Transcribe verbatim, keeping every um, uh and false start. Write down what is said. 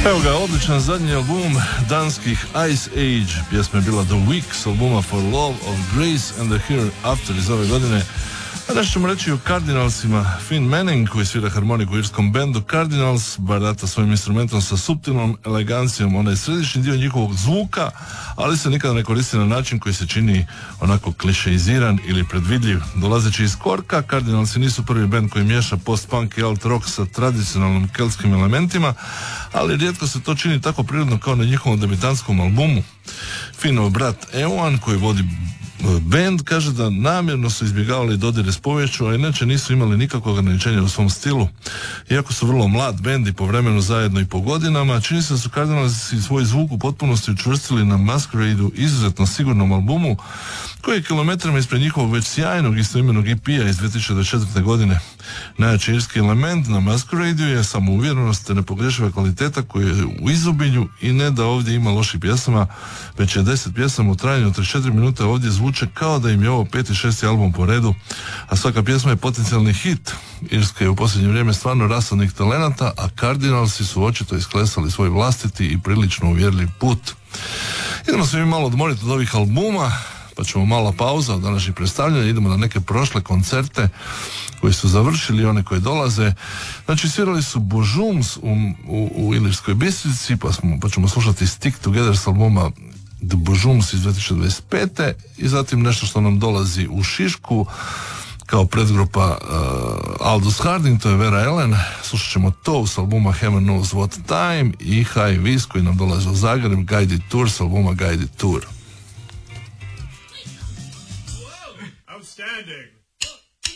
Evo ga, odličan zadnji album danskih Ice Age. Pjesma je bila The Week s albuma For Love of Grace and the Hereafter iz ove godine. A nešto ćemo reći o Cardinalsima. Finn Manning, koji svira harmoniku u irskom bendu Cardinals, barata svojim instrumentom sa suptilnom elegancijom. Ona je središnji dio njihovog zvuka, ali se nikada ne koristi na način koji se čini onako klišeiziran ili predvidljiv. Dolazeći iz Korka, Cardinalsi nisu prvi bend koji miješa post-punk i alt-rock sa tradicionalnim keltskim elementima, ali rijetko se to čini tako prirodno kao na njihovom debitantskom albumu. Finnov brat Ewan, koji vodi band, kaže da namjerno su izbjegavali dodire s poviješću, a inače nisu imali nikakvog ograničenja u svom stilu. Iako su vrlo mlad bend i po vremenu zajedno i po godinama, čini se da su Cardinalsi svoj zvuk u potpunosti učvrstili na Masquerade-u, izuzetno sigurnom albumu, koji je kilometrima ispred njihovog već sjajnog istoimenog E P-a iz dvije tisuće dvadeset četvrte. godine. Najjači irski element na Masquerade-u je samouvjerenost te nepogrešiva kvaliteta koja je u izobilju, i ne da ovdje ima loših pjesama, već je deset pjesama u trajanju od trideset četiri minute ovdje zvuče kao da im je ovo peti, šesti album po redu, a svaka pjesma je potencijalni hit. Irska je u posljednje vrijeme stvarno rasadnih talenata, a Cardinalsi su očito isklesali svoj vlastiti i prilično uvjerljiv put. Idemo se mi malo odmoriti od ovih albuma, pa ćemo mala pauza od današnjih predstavljanja, idemo na neke prošle koncerte koji su završili, one koje dolaze. Znači, svirali su Božums u, u, u Ilirskoj Bistrici, pa, smo, pa ćemo slušati Stick Together s albuma The Božums iz dvije tisuće dvadeset pete. i zatim nešto što nam dolazi u Šišku kao predgrupa uh, Aldous Harding, to je Vera Ellen. Slušat ćemo to s albuma Heaven Knows What Time i High Vis koji nam dolaze u Zagreb, Guided Tour s albuma Guided Tour.